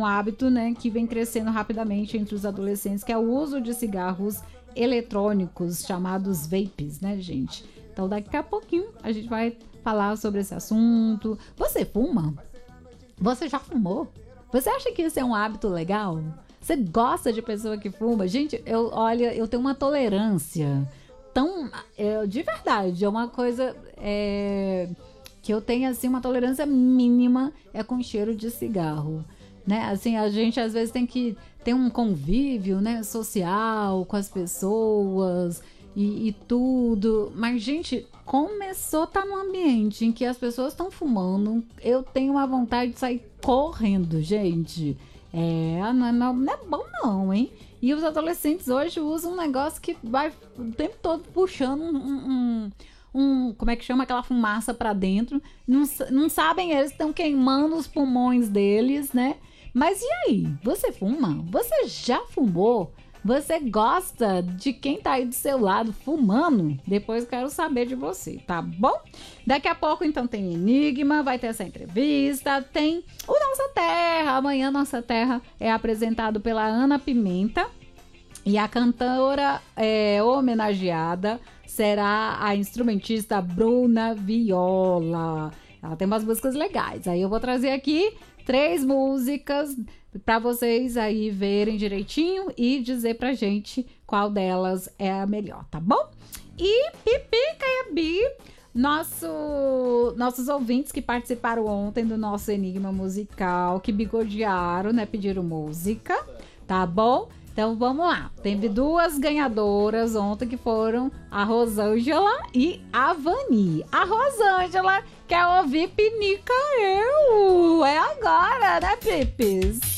um hábito, né, que vem crescendo rapidamente entre os adolescentes, que é o uso de cigarros eletrônicos, chamados vapes, né, gente? Então, daqui a pouquinho a gente vai falar sobre esse assunto. Você fuma? Você já fumou? Você acha que isso é um hábito legal? Você gosta de pessoa que fuma? Gente, eu tenho uma tolerância tão... de verdade, é uma coisa... que eu tenho, assim, uma tolerância mínima com cheiro de cigarro, né? Assim, a gente às vezes tem que ter um convívio, né, social com as pessoas e tudo, mas, gente, começou a estar num ambiente em que as pessoas estão fumando, eu tenho uma vontade de sair correndo, gente. Não é bom não, hein? E os adolescentes hoje usam um negócio que vai o tempo todo puxando como é que chama aquela fumaça pra dentro, não sabem, eles estão queimando os pulmões deles, né? Mas e aí? Você fuma? Você já fumou? Você gosta de quem tá aí do seu lado fumando? Depois eu quero saber de você, tá bom? Daqui a pouco, então, tem Enigma, vai ter essa entrevista, tem o Nossa Terra. Amanhã, Nossa Terra é apresentado pela Ana Pimenta e a cantora homenageada será a instrumentista Bruna Viola. Ela tem umas músicas legais. Aí eu vou trazer aqui 3 músicas para vocês aí verem direitinho e dizer pra gente qual delas é a melhor, tá bom? E Pipica e a Bi, nossos ouvintes que participaram ontem do nosso Enigma Musical, que bigodearam, né? Pediram música, tá bom? Então vamos lá, teve 2 ganhadoras ontem que foram a Rosângela e a Vani. A Rosângela quer ouvir Pinica Eu, é agora, né, Pipis?